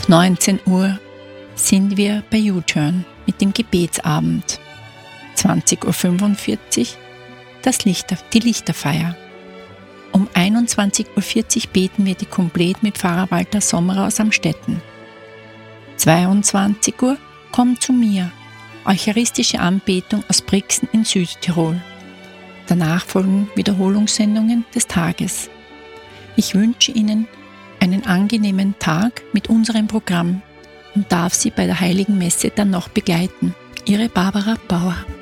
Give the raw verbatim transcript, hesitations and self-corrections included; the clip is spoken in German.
neunzehn Uhr sind wir bei U-Turn mit dem Gebetsabend. zwanzig Uhr fünfundvierzig das Lichter, die Lichterfeier. Um einundzwanzig Uhr vierzig beten wir die Komplett mit Pfarrer Walter Sommerer aus Amstetten. zweiundzwanzig Uhr kommt zu mir, eucharistische Anbetung aus Brixen in Südtirol. Danach folgen Wiederholungssendungen des Tages. Ich wünsche Ihnen einen angenehmen Tag mit unserem Programm und darf Sie bei der Heiligen Messe dann noch begleiten. Ihre Barbara Bauer.